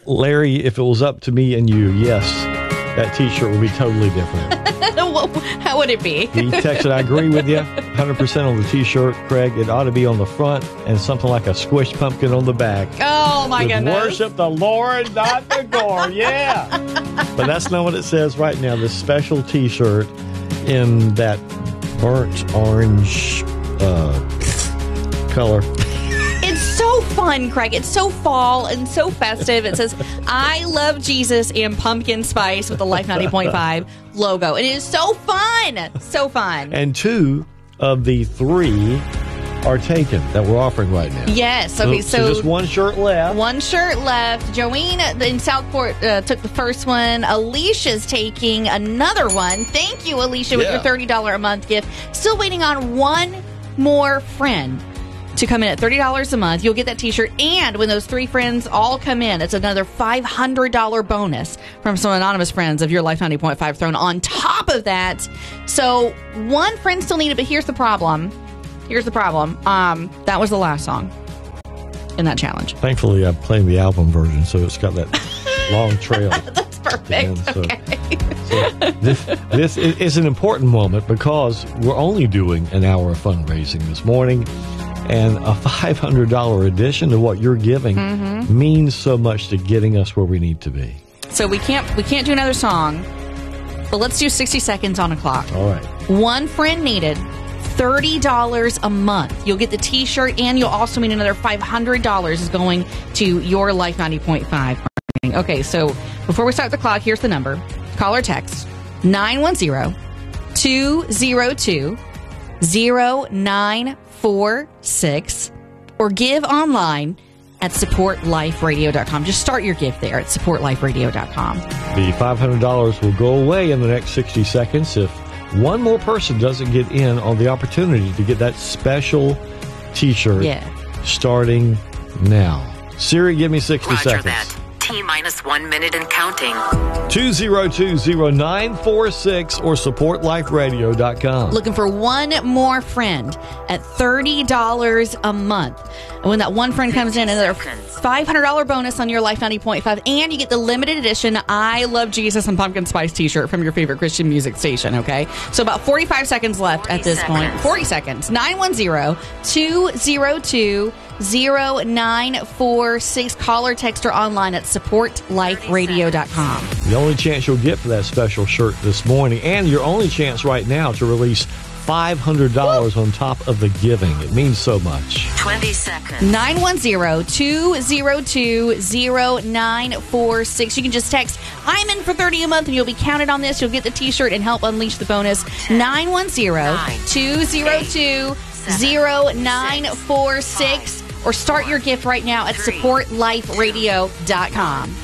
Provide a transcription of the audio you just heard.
Larry, if it was up to me and you, yes, that T-shirt would be totally different. How would it be? He texted, I agree with you, 100% on the T-shirt, Craig. It ought to be on the front and something like a squished pumpkin on the back. Oh, my goodness. Worship the Lord, not the gore. Yeah. But that's not what it says right now. This special T-shirt in that burnt orange color. It's so fun, Craig. It's so fall and so festive. It says, I love Jesus and pumpkin spice with the Life 90.5 logo. It is so fun. So fun. And 2 of the 3 are taken that we're offering right now. Yes. Okay, so just one shirt left. One shirt left. Joanne in Southport took the first one. Alicia's taking another one. Thank you, Alicia, with your $30 a month gift. Still waiting on one more friend to come in at $30 a month. You'll get that T-shirt, and when those 3 friends all come in, it's another $500 bonus from some anonymous friends of your Life 90.5 thrown on top of that. So one friend still needed, but here's the problem. That was the last song in that challenge. Thankfully, I'm playing the album version, so it's got that long trail. That's perfect. Okay. This is an important moment because we're only doing an hour of fundraising this morning. And a $500 addition to what you're giving means so much to getting us where we need to be. So we can't do another song, but let's do 60 seconds on a clock. All right. One friend needed $30 a month. You'll get the T-shirt, and you'll also mean another $500 is going to your Life 90.5. Okay, so before we start the clock, here's the number. Call or text 910-202-0946 or give online at supportliferadio.com. Just start your gift there at supportliferadio.com. The $500 will go away in the next 60 seconds if one more person doesn't get in on the opportunity to get that special T-shirt starting now. Siri, give me 60 seconds. That. T-1 minute and counting. 202-0946 or supportliferadio.com. Looking for one more friend at $30 a month. And when that one friend comes in, another $500 bonus on your Life 90.5, and you get the limited edition I Love Jesus and Pumpkin Spice T-shirt from your favorite Christian music station, okay? So about 45 seconds left at this point. 40 seconds. 910-202-0946. Call or text or online at supportliferadio.com. The only chance you'll get for that special shirt this morning, and your only chance right now to release $500 on top of the giving. It means so much. 20 seconds. 910-202-0946. You can just text, I'm in for $30 a month, and you'll be counted on this. You'll get the T-shirt and help unleash the bonus. 910-202-0946. Or start your gift right now at supportliferadio.com.